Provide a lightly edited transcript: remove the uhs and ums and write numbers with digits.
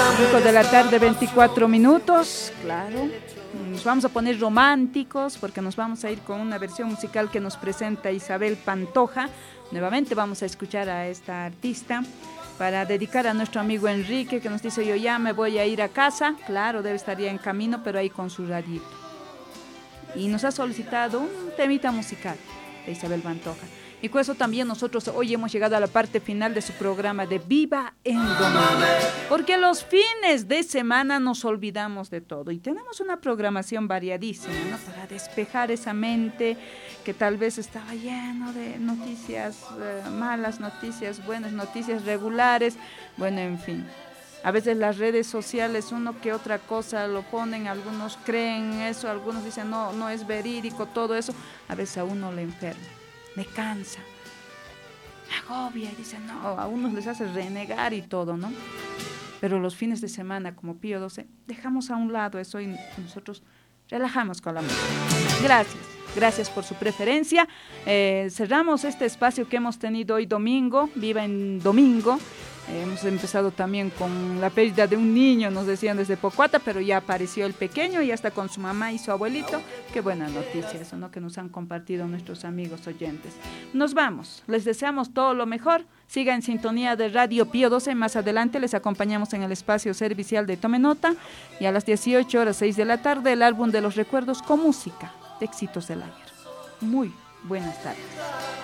5 de la tarde, 24 minutos, claro. Nos vamos a poner románticos porque nos vamos a ir con una versión musical que nos presenta Isabel Pantoja. Nuevamente vamos a escuchar a esta artista para dedicar a nuestro amigo Enrique, que nos dice: yo ya me voy a ir a casa. Claro, debe estar ya en camino, pero ahí con su radito. Y nos ha solicitado un temita musical de Isabel Pantoja. Y con eso también nosotros hoy hemos llegado a la parte final de su programa de Viva el Domingo. Porque los fines de semana nos olvidamos de todo y tenemos una programación variadísima, ¿no? Para despejar esa mente que tal vez estaba lleno de noticias malas, noticias buenas, noticias regulares, bueno, en fin. A veces las redes sociales uno que otra cosa lo ponen, algunos creen eso, algunos dicen no es verídico, todo eso, a veces a uno le enferma. Me cansa, me agobia y dice no, a unos les hace renegar y todo, ¿no? Pero los fines de semana, como Pío XII, dejamos a un lado eso y nosotros relajamos con la música. Gracias por su preferencia. Cerramos este espacio que hemos tenido hoy domingo, Viva en Domingo. Hemos empezado también con la pérdida de un niño, nos decían desde Pocuata, pero ya apareció el pequeño, ya está con su mamá y su abuelito. Qué buena noticia eso, ¿no? Que nos han compartido nuestros amigos oyentes. Nos vamos, les deseamos todo lo mejor. Siga en sintonía de Radio Pío XII. Más adelante les acompañamos en el espacio servicial de Tome Nota y a las 18:06 de la tarde el álbum de los recuerdos con música de éxitos del ayer. Muy buenas tardes.